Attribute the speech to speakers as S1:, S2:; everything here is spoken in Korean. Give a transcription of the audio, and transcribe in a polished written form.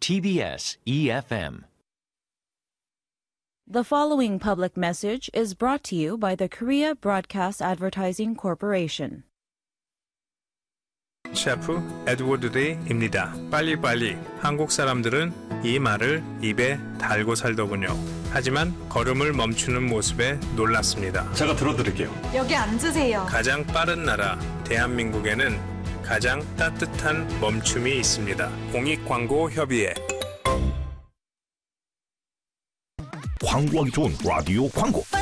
S1: TBS EFM.
S2: The following public message is brought to you by the Korea Broadcast Advertising Corporation.
S3: 셰프 에드워드 데이입니다. 빨리빨리. 한국 사람들은 이 말을 입에 달고 살더군요. 하지만 걸음을 멈추는 모습에 놀랐습니다.
S4: 제가 들어드릴게요.
S5: 여기 앉으세요.
S3: 가장 빠른 나라 대한민국에는 가장 따뜻한 멈춤이 있습니다. 공익광고협의회.
S6: 광고하기 좋은 라디오 광고.